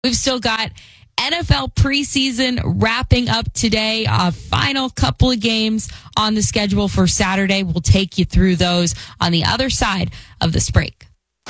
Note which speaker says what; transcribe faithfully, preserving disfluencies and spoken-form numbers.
Speaker 1: We've still got N F L preseason wrapping up today. A final couple of games on the schedule for Saturday. We'll take you through those on the other side of this break.